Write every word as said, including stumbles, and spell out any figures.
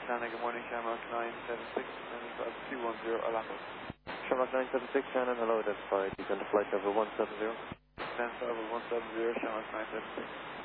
Shannon, good morning, Shamrock nine seven six, landing club two one zero, Alapas. Shamrock nine seven six, Shannon, hello, identified. You can flight level one seven zero. Descent level one seven zero, Shamrock nine seven six.